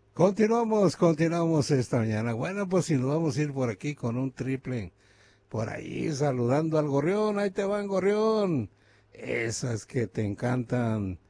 Continuamos esta mañana. Bueno, pues si nos vamos a ir por aquí con un triple, por ahí saludando al gorrión, ahí te van gorrión. Esas que te encantan